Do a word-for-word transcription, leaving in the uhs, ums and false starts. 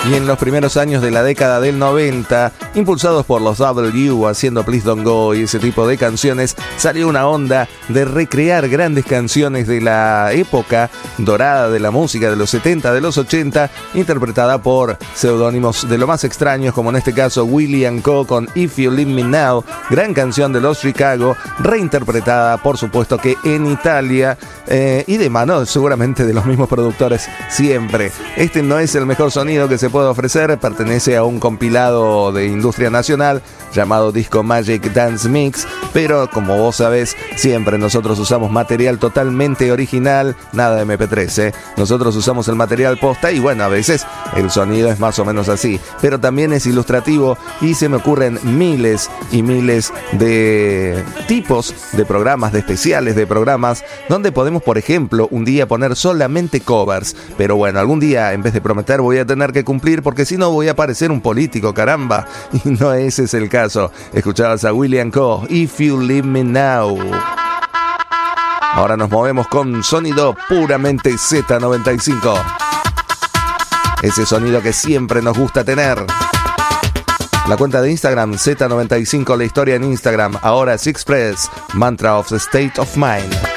Y en los primeros años de la década del noventa, impulsados por los W haciendo Please Don't Go y ese tipo de canciones, salió una onda de recrear grandes canciones de la época dorada de la música de los setenta, de los ochenta, interpretada por seudónimos de lo más extraños, como en este caso Willie and Co. con If You Leave Me Now, gran canción de los Chicago, reinterpretada por supuesto que en Italia eh, y de mano seguramente de los mismos productores siempre. Este no es el mejor sonido que se puede ofrecer, pertenece a un compilado de industria nacional llamado Disco Magic Dance Mix, pero como vos sabés, siempre nosotros usamos material totalmente original, nada de eme pe tres, ¿eh? Nosotros usamos el material posta y bueno, a veces el sonido es más o menos así, pero también es ilustrativo y se me ocurren miles y miles de tipos de programas, de especiales de programas, donde podemos, por ejemplo, un día poner solamente covers, pero bueno, algún día en vez de prometer voy a tener que cumplir, porque si no voy a parecer un político, caramba, y no ese es el caso. Escuchabas a Willie and Co. If You Leave Me Now. Ahora nos movemos con sonido puramente zeta noventa y cinco. Ese sonido que siempre nos gusta tener. La cuenta de Instagram, zeta noventa y cinco, la historia en Instagram. Ahora Six Express, Mantra of the State of Mind.